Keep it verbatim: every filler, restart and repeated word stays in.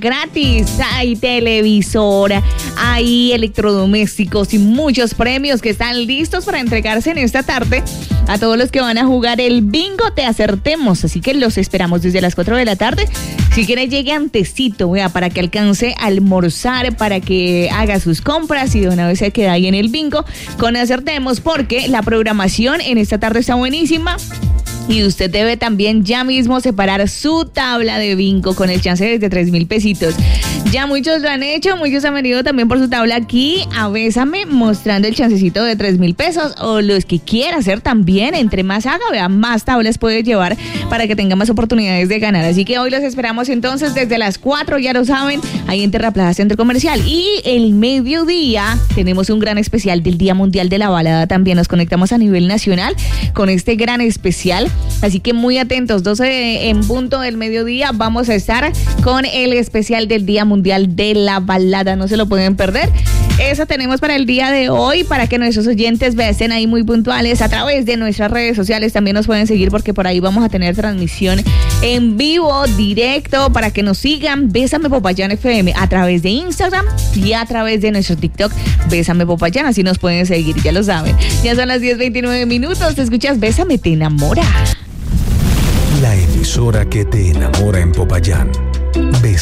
gratis. Hay televisor, hay electrodomésticos y muchos premios que están listos para entregarse en esta tarde a todos los que van a jugar el bingo Te Acertemos. Así que los esperamos desde las cuatro de la tarde. Si quiere, llegue antecito, vea, para que alcance a almorzar, para que haga sus compras y de una vez se queda ahí en el bingo con Acertemos, porque la programación en esta tarde está buenísima. Y usted debe también ya mismo separar su tabla de bingo con el chance de tres mil pesitos. Ya muchos lo han hecho, muchos han venido también por su tabla aquí a Bésame mostrando el chancecito de tres mil pesos, o los que quiera hacer también. Entre más haga, vea, más tablas puede llevar para que tenga más oportunidades de ganar. Así que hoy los esperamos entonces desde las cuatro, ya lo saben, ahí en Terraplaza Centro Comercial. Y el mediodía tenemos un gran especial del Día Mundial de la Balada. También nos conectamos a nivel nacional con este gran especial. Así que muy atentos, doce en punto del mediodía vamos a estar con el especial del Día Mundial de la Balada, no se lo pueden perder. Eso tenemos para el día de hoy, para que nuestros oyentes vean, estén ahí muy puntuales a través de nuestras redes sociales. También nos pueden seguir porque por ahí vamos a tener transmisión en vivo, directo, para que nos sigan. Bésame Popayán F M a través de Instagram y a través de nuestro TikTok, Bésame Popayán, así nos pueden seguir, ya lo saben. Ya son las diez veintinueve minutos, te escuchas Bésame, te enamora. La emisora que te enamora en Popayán. Bésame.